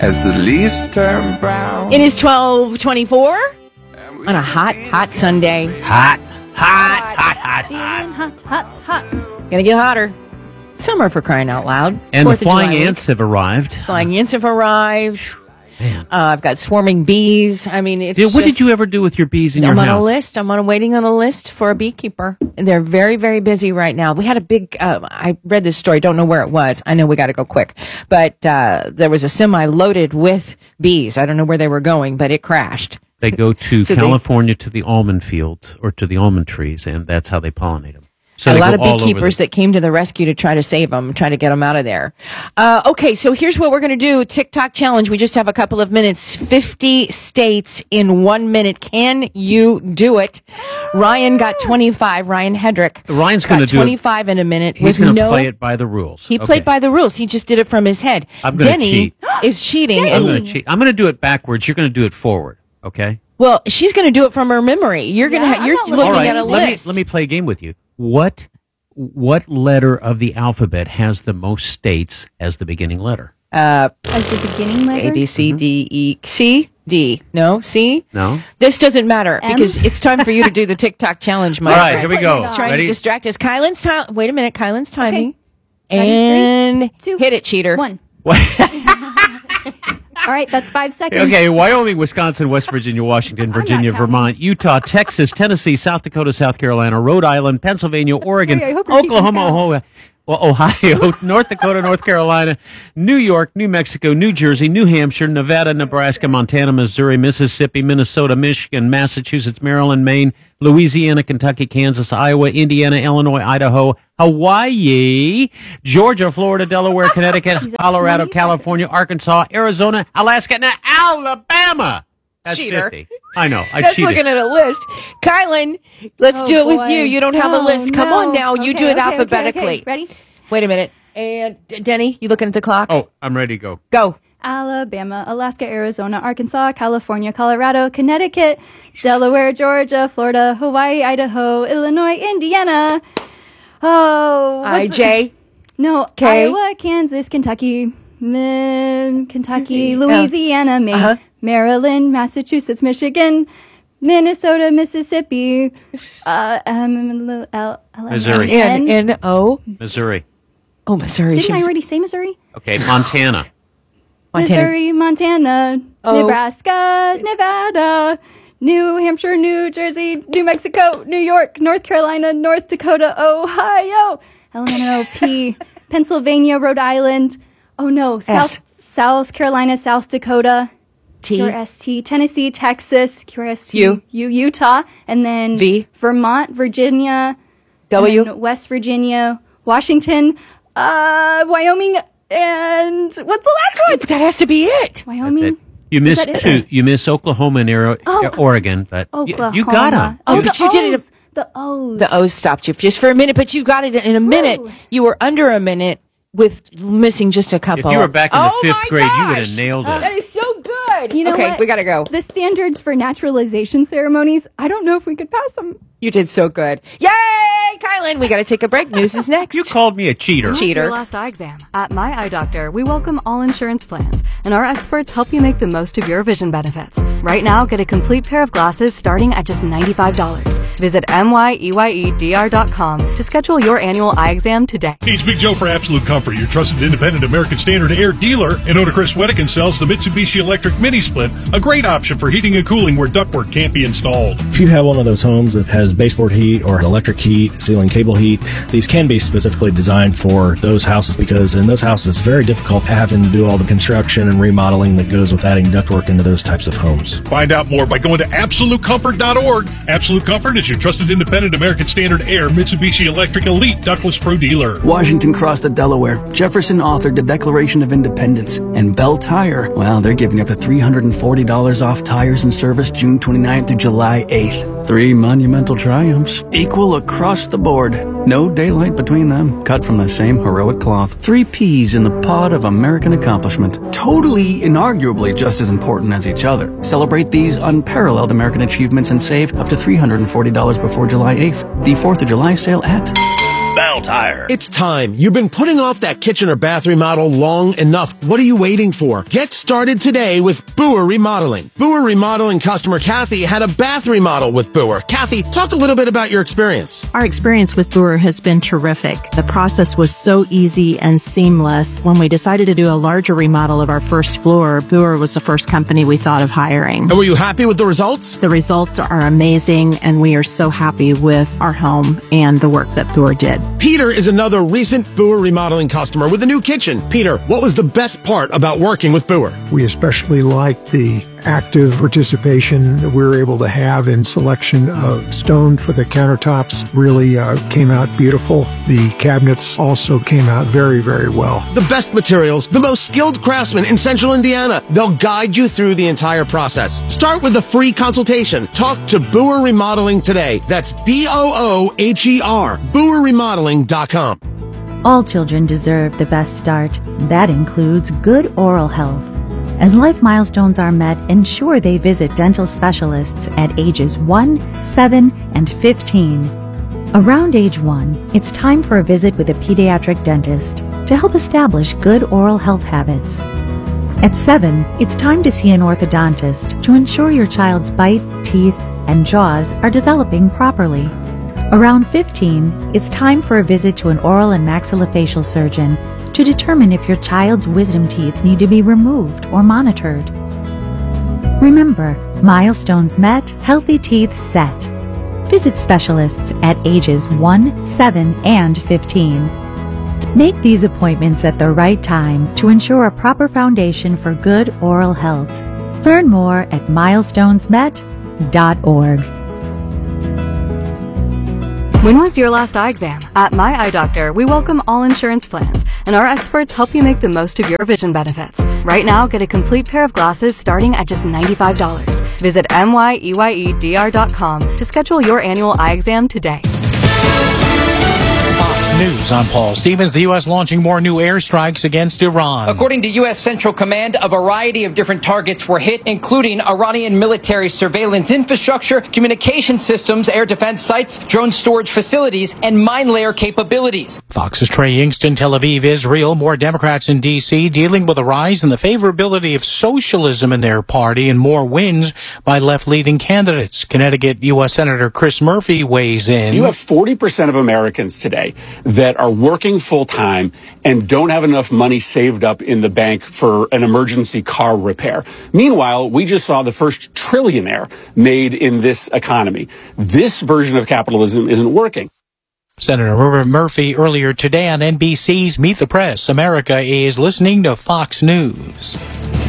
as the leaves turn brown. It is 12:24 on a hot Sunday. Hot. Feeling hot. Gonna get hotter. Summer, for crying out loud. And the 4th of July flying week. ants have arrived. Flying ants have arrived. Man. I've got swarming bees. I mean, it's What did you ever do with your bees in your I'm on house? a list. waiting on a list for a beekeeper. And they're very, very busy right now. We had a big, I read this story, don't know where it was. I know we got to go quick. But there was a semi loaded with bees. I don't know where they were going, but it crashed. They go to So California to the almond fields or to the almond trees, and that's how they pollinate them. So a they lot go of all over beekeepers that came to the rescue to try to save them, try to get them out of there. Okay, so here's what we're going to do. TikTok challenge. We just have a couple of minutes. 50 states in 1 minute. Can you do it? Ryan got 25. Ryan Hedrick. Ryan's got going to do 25 in a minute. He's going to play it by the rules. He played by the rules. He just did it from his head. I'm gonna Denny cheat. is cheating. I'm going to cheat. I'm going to do it backwards. You're going to do it forward. Okay. Well, she's going to do it from her memory. You're Yeah, going to. I'm You're not looking All right. at a list. Let me play a game with you. What letter of the alphabet has the most states as the beginning letter? As the beginning letter? A, B, C, D, E, C, D. No, C? No. This doesn't matter M? because it's time for you to do the TikTok challenge, my All right, friend. here we go. He's trying Ready? to distract us. Kylan's time. Wait a minute. Kylan's timing. Ready? And 3, 2, hit it, cheater. 1. All right, that's 5 seconds. Okay, Wyoming, Wisconsin, West Virginia, Washington, Virginia, counting. Vermont, Utah, Texas, Tennessee, South Dakota, South Carolina, Rhode Island, Pennsylvania, Oregon, Sorry, I hope you're keeping Oklahoma, Ohio, North Dakota, North Carolina, New York, New Mexico, New Jersey, New Hampshire, Nevada, Nebraska, Montana, Missouri, Mississippi, Minnesota, Michigan, Massachusetts, Maryland, Maine, Louisiana, Kentucky, Kansas, Iowa, Indiana, Illinois, Idaho, Hawaii, Georgia, Florida, Delaware, Connecticut, He's at Colorado, 20 California, Arkansas, Arizona, Alaska, and Alabama. That's Cheater. 50. I know. I That's cheated. looking at a list. Kylan, let's Oh, do it with boy. you. You don't have a Oh, list. Come no. on now. You do it Okay. alphabetically. Ready? Wait a minute. And Denny, you looking at the clock? Oh, I'm ready to go. Go. Alabama, Alaska, Arizona, Arkansas, California, Colorado, Connecticut, Delaware, Georgia, Florida, Hawaii, Idaho, Illinois, Indiana. Oh, IJ. No, K. Iowa, Kansas, Kentucky, Kentucky, Louisiana, Maine, Uh-huh. Maryland, Massachusetts, Michigan, Minnesota, Mississippi, Missouri. N-N-O. Missouri. Oh, Missouri. Didn't She I was- already say Missouri? Okay, Montana. Montana. Missouri, Montana, Oh. Nebraska, Nevada, New Hampshire, New Jersey, New Mexico, New York, North Carolina, North Dakota, Ohio, LMNOP, Pennsylvania, Rhode Island. Oh no, South Carolina, South Dakota, T. QRST, Tennessee, Texas, QRST, U. Utah, and then V. Vermont, Virginia, W. and then West Virginia, Washington, Wyoming, and what's the last one? But that has to be it. That's Wyoming. it. You missed that it? two. You missed Oklahoma and Oregon, but Oklahoma. you got them. Oh, the but you did it- O's. The O's. The O's stopped you just for a minute, but you got it in a minute. Woo. You were under a minute with missing just a couple. If you were back in the Oh fifth my grade, you would gosh! have nailed it. That is so good. You know okay, what? we gotta go. The standards for naturalization ceremonies, I don't know if we could pass them. You did so good. Yay, Kylan! We gotta take a break. News is next. You called me a cheater. Cheater. Your last eye exam. At My Eye Doctor, we welcome all insurance plans, and our experts help you make the most of your vision benefits. Right now, get a complete pair of glasses starting at just $95. Visit myeyedr.com to schedule your annual eye exam today. Hey, it's Big Joe for Absolute Comfort, your trusted independent American Standard Air dealer. And owner Chris Wedekin sells the Mitsubishi Electric Mini Split, a great option for heating and cooling where ductwork can't be installed. If you have one of those homes that has baseboard heat or electric heat, ceiling cable heat, these can be specifically designed for those houses because in those houses it's very difficult having to do all the construction and remodeling that goes with adding ductwork into those types of homes. Find out more by going to AbsoluteComfort.org. Absolute Comfort is your trusted independent American Standard Air Mitsubishi Electric Elite Ductless Pro dealer. Washington crossed the Delaware. Jefferson authored the Declaration of Independence. And Bell Tire, well, they're giving up to $340 off tires and service June 29th through July 8th. 3 monumental triumphs, equal across the board. No daylight between them, cut from the same heroic cloth. 3 peas in the pod of American accomplishment. Totally, inarguably just as important as each other. Celebrate these unparalleled American achievements and save up to $340 before July 8th. The 4th of July sale at Bell Bell Tire. It's time. You've been putting off that kitchen or bath remodel long enough. What are you waiting for? Get started today with Boer Remodeling. Boer Remodeling customer Kathy had a bath remodel with Boer. Kathy, talk a little bit about your experience. Our experience with Boer has been terrific. The process was so easy and seamless. When we decided to do a larger remodel of our first floor, Boer was the first company we thought of hiring. And were you happy with the results? The results are amazing, and we are so happy with our home and the work that Boer did. Peter is another recent Boer Remodeling customer with a new kitchen. Peter, what was the best part about working with Boer? We especially liked the active participation that we were able to have in selection of stone for the countertops. Really came out beautiful. The cabinets also came out very, very well. The best materials, the most skilled craftsmen in Central Indiana. They'll guide you through the entire process. Start with a free consultation. Talk to Boer Remodeling today. That's BOOHER, BoerRemodeling.com. All children deserve the best start. That includes good oral health. As life milestones are met, ensure they visit dental specialists at ages 1, 7, and 15. Around age 1, it's time for a visit with a pediatric dentist to help establish good oral health habits. At 7, it's time to see an orthodontist to ensure your child's bite, teeth, and jaws are developing properly. Around 15, it's time for a visit to an oral and maxillofacial surgeon to determine if your child's wisdom teeth need to be removed or monitored. Remember, milestones met, healthy teeth set. Visit specialists at ages 1, 7, and 15. Make these appointments at the right time to ensure a proper foundation for good oral health. Learn more at milestonesmet.org. When was your last eye exam? At My Eye Doctor, we welcome all insurance plans, and our experts help you make the most of your vision benefits. Right now, get a complete pair of glasses starting at just $95. Visit MYEYEDR.com to schedule your annual eye exam today. News, I'm Paul Stevens. The U.S. launching more new airstrikes against Iran. According to U.S. Central Command, a variety of different targets were hit, including Iranian military surveillance infrastructure, communication systems, air defense sites, drone storage facilities, and mine layer capabilities. Fox's Trey Ingston, Tel Aviv, Israel. More Democrats in D.C. dealing with a rise in the favorability of socialism in their party and more wins by left-leaning candidates. Connecticut U.S. Senator Chris Murphy weighs in. You have 40% of Americans today that are working full-time and don't have enough money saved up in the bank for an emergency car repair. Meanwhile, we just saw the first trillionaire made in this economy. This version of capitalism isn't working. Senator Murphy earlier today on NBC's Meet the Press. America is listening to Fox News.